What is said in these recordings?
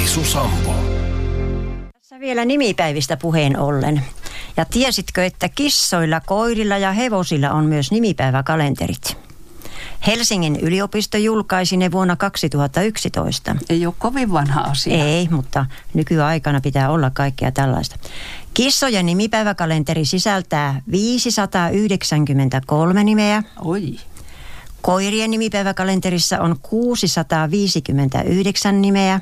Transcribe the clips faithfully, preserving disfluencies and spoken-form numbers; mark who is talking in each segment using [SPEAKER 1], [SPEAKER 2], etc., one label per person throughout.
[SPEAKER 1] Riisu Sampo.
[SPEAKER 2] Tässä vielä nimipäivistä puheen ollen. Ja tiesitkö, että kissoilla, koirilla ja hevosilla on myös nimipäiväkalenterit? Helsingin yliopisto julkaisi ne vuonna kaksituhattayksitoista.
[SPEAKER 3] Ei ole kovin vanha asia.
[SPEAKER 2] Ei, mutta nykyaikana pitää olla kaikkea tällaista. Kissojen nimipäiväkalenteri sisältää viisisataayhdeksänkymmentäkolme nimeä.
[SPEAKER 3] Oi.
[SPEAKER 2] Koirien nimipäiväkalenterissa on kuusisataaviisikymmentäyhdeksän nimeä.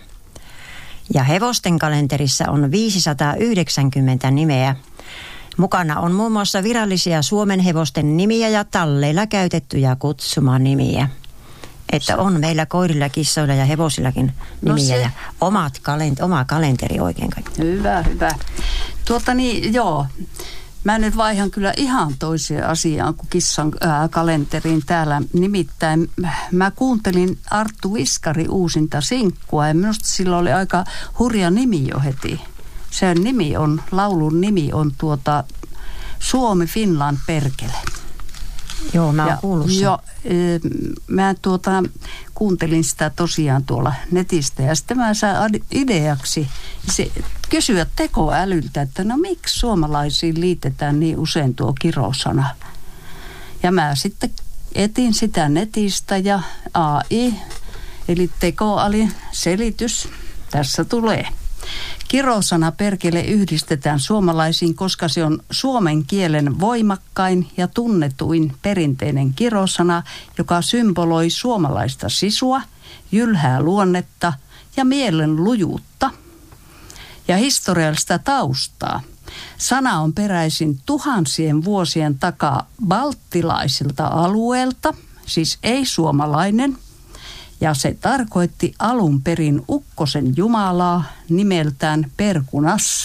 [SPEAKER 2] Ja hevosten kalenterissa on viisisataayhdeksänkymmentä nimeä. Mukana on muun muassa virallisia Suomen hevosten nimiä ja talleilla käytettyjä kutsumanimiä. Että on meillä koirilla, kissoilla ja hevosillakin nimiä no se... ja omat kalent- oma kalenteri oikein kaikki.
[SPEAKER 3] Hyvä, hyvä. Tuota niin, joo. Mä nyt vaihan kyllä ihan toiseen asiaan kuin kissan ää, kalenteriin täällä. Nimittäin mä kuuntelin Arttu Viskari uusinta sinkkua ja minusta sillä oli aika hurja nimi jo heti. Sen nimi on, laulun nimi on tuota Suomi Finland perkele.
[SPEAKER 2] Joo, mä oon kuullut sen.
[SPEAKER 3] Jo, e, mä tuota, kuuntelin sitä tosiaan tuolla netistä ja sitten mä sain ideaksi se, kysyä tekoälyltä, että no miksi suomalaisiin liitetään niin usein tuo kirosana. Ja mä sitten etin sitä netistä ja A I, eli tekoälyn selitys, tässä tulee. Kirosana perkele yhdistetään suomalaisiin, koska se on suomen kielen voimakkain ja tunnetuin perinteinen kirosana, joka symboloi suomalaista sisua, jylhää luonnetta ja mielen lujuutta ja historiallista taustaa. Sana on peräisin tuhansien vuosien takaa balttilaisilta alueelta, siis ei suomalainen. Ja se tarkoitti alun perin ukkosen jumalaa nimeltään Perkunas.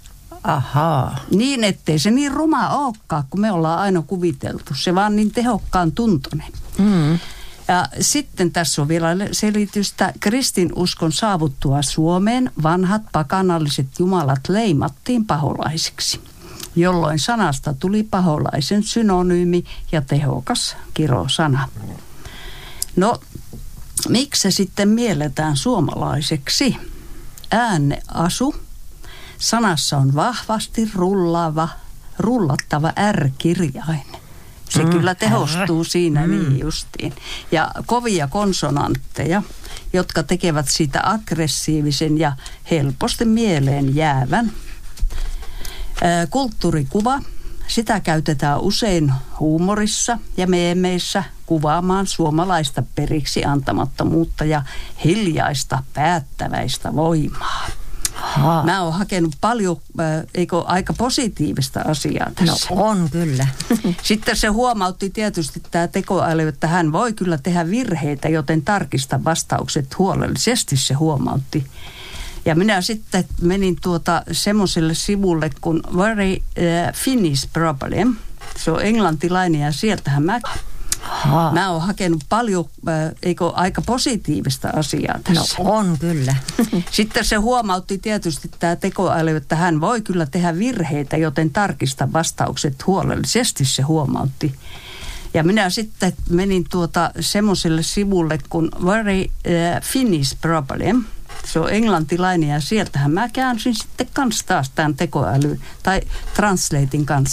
[SPEAKER 2] Ahaa.
[SPEAKER 3] Niin, ettei se niin ruma olekaan, kun me ollaan aina kuviteltu. Se vaan niin tehokkaan tuntoinen.
[SPEAKER 2] Mm.
[SPEAKER 3] Ja sitten tässä on vielä selitystä. Kristinuskon saavuttua Suomeen vanhat pakanalliset jumalat leimattiin paholaisiksi, jolloin sanasta tuli paholaisen synonyymi ja tehokas kirosana. No, miksi se sitten mielletään suomalaiseksi? Ääneasu. Sanassa on vahvasti rullaava, rullattava R-kirjain. Se mm, kyllä tehostuu R. siinä mm. niin justiin. Ja kovia konsonantteja, jotka tekevät siitä aggressiivisen ja helposti mieleen jäävän. Ää, kulttuurikuva. Sitä käytetään usein huumorissa ja meemeissä kuvaamaan suomalaista periksi antamattomuutta ja hiljaista päättäväistä voimaa.
[SPEAKER 2] Ha.
[SPEAKER 3] Mä oon hakenut paljon, äh, eikö, aika positiivista asiaa tässä.
[SPEAKER 2] No on kyllä.
[SPEAKER 3] Sitten se huomautti tietysti tämä tekoäly, että hän voi kyllä tehdä virheitä, joten tarkista vastaukset huolellisesti, se huomautti. Ja minä sitten menin tuota semmoiselle sivulle kuin Very uh, Finnish Problem. Se on englantilainen ja sieltähän mä... Ha. Mä oon hakenut paljon, äh, eikö, aika positiivista asiaa tässä.
[SPEAKER 2] No on kyllä.
[SPEAKER 3] Sitten se huomautti tietysti tämä tekoäly, että hän voi kyllä tehdä virheitä, joten tarkista vastaukset huolellisesti, se huomautti. Ja minä sitten menin tuota semmoiselle sivulle kuin Very uh, Finnish Problem. Se on englantilainen ja sieltähän mä käänsin sitten kans taas tämän tekoäly tai translatein kanssa.